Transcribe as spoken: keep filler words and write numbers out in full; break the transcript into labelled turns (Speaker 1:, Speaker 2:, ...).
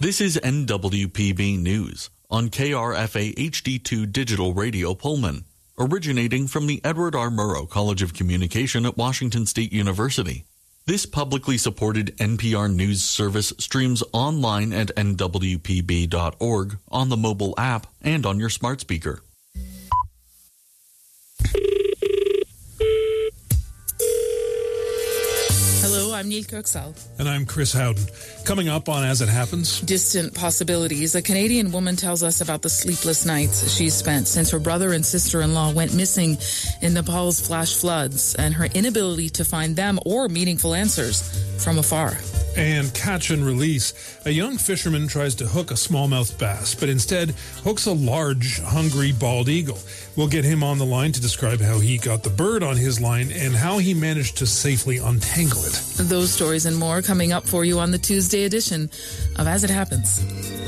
Speaker 1: This is N W P B News on K R F A H D two Digital Radio Pullman, originating from the Edward R. Murrow College of Communication at Washington State University. This publicly supported N P R News service streams online at N W P B dot org, on the mobile app, and on your smart speaker.
Speaker 2: Hello, I'm Neil Kirksall.
Speaker 3: And I'm Chris Howden. Coming up on As It Happens.
Speaker 2: Distant possibilities. A Canadian woman tells us about the sleepless nights she's spent since her brother and sister-in-law went missing in Nepal's flash floods, and her inability to find them or meaningful answers from afar.
Speaker 3: And catch and release. A young fisherman tries to hook a smallmouth bass, but instead hooks a large, hungry bald eagle. We'll get him on the line to describe how he got the bird on his line and how he managed to safely untangle it.
Speaker 2: Those stories and more coming up for you on the Tuesday edition of As It Happens.